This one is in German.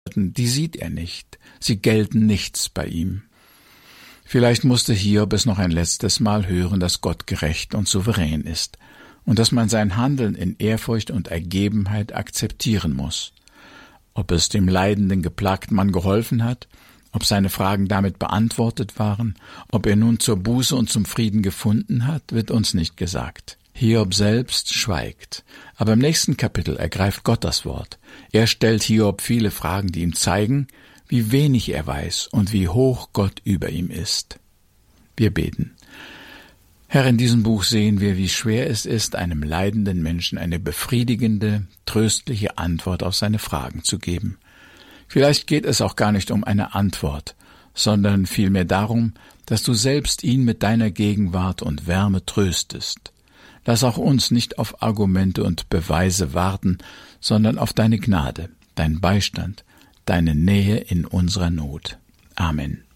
die sieht er nicht, sie gelten nichts bei ihm. Vielleicht musste Hiob es noch ein letztes Mal hören, dass Gott gerecht und souverän ist und dass man sein Handeln in Ehrfurcht und Ergebenheit akzeptieren muss. Ob es dem leidenden, geplagten Mann geholfen hat, ob seine Fragen damit beantwortet waren, ob er nun zur Buße und zum Frieden gefunden hat, wird uns nicht gesagt. Hiob selbst schweigt, aber im nächsten Kapitel ergreift Gott das Wort. Er stellt Hiob viele Fragen, die ihm zeigen, wie wenig er weiß und wie hoch Gott über ihm ist. Wir beten. Herr, in diesem Buch sehen wir, wie schwer es ist, einem leidenden Menschen eine befriedigende, tröstliche Antwort auf seine Fragen zu geben. Vielleicht geht es auch gar nicht um eine Antwort, sondern vielmehr darum, dass du selbst ihn mit deiner Gegenwart und Wärme tröstest. Lass auch uns nicht auf Argumente und Beweise warten, sondern auf deine Gnade, deinen Beistand, deine Nähe in unserer Not. Amen.